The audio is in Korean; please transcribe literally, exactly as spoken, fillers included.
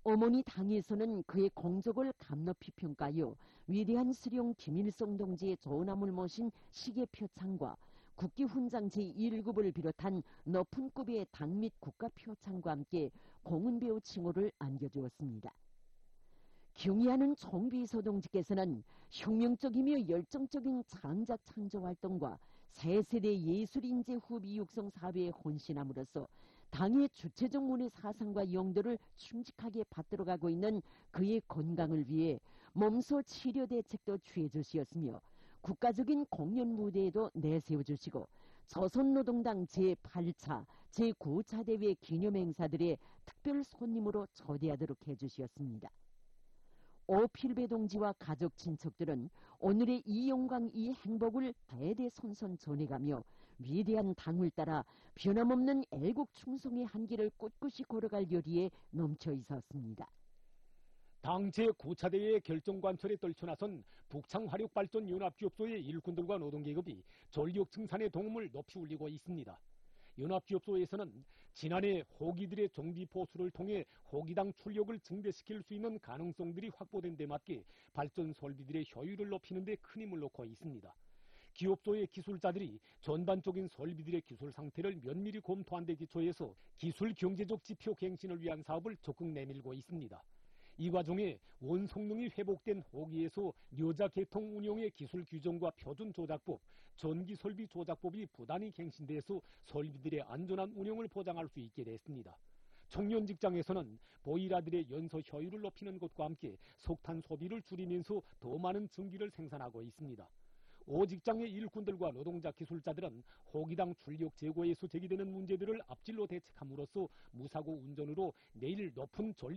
어머니 당에서는 그의 공적을 감높이 평가하여 위대한 수령 김일성 동지의 조남을 모신 시계표창과 국기훈장 제일 급을 비롯한 높은 급의 당 및 국가표창과 함께 공은배우 칭호를 안겨주었습니다. 경의하는 총비서 동지께서는 혁명적이며 열정적인 창작 창조 활동과 새 세대 예술인재 후비 육성 사회에 헌신함으로써 당의 주체적 문화 사상과 용도를 충직하게 받들어가고 있는 그의 건강을 위해 몸소 치료 대책도 취해 주시었으며 국가적인 공연 무대에도 내세워 주시고 조선노동당 제팔 차, 제구 차 대회 기념행사들의 특별 손님으로 초대하도록 해주시었습니다. 오필배 동지와 가족 친척들은 오늘의 이 영광 이 행복을 대대손손 전해가며 위대한 당을 따라 변함없는 애국 충성의 한길을 꿋꿋이 걸어갈 열의에 넘쳐 있었습니다. 당 제구 차 대회의 결정관철에 떨쳐나선 북창화력발전연합기업소의 일꾼들과 노동계급이 전력 증산의 동음을 높이 울리고 있습니다. 연합기업소에서는 지난해 호기들의 정비보수를 통해 호기당 출력을 증대시킬 수 있는 가능성들이 확보된 데 맞게 발전 설비들의 효율을 높이는 데 큰 힘을 놓고 있습니다. 기업소의 기술자들이 전반적인 설비들의 기술 상태를 면밀히 검토한 데 기초해서 기술 경제적 지표 갱신을 위한 사업을 적극 내밀고 있습니다. 이 과정에 원성능이 회복된 호기에서 여자 계통 운영의 기술 규정과 표준 조작법, 전기 설비 조작법이 부단히 갱신돼서 설비들의 안전한 운영을 보장할 수 있게 됐습니다. 청년 직장에서는 보일러들의 연소 효율을 높이는 것과 함께 석탄 소비를 줄이면서 더 많은 전기를 생산하고 있습니다. 오 직장의 일꾼들과 노동자 기술자들은 호기당 출력 제고에서 제기되는 문제들을 앞질러 대책함으로써 무사고 운전으로 내일 높은 전력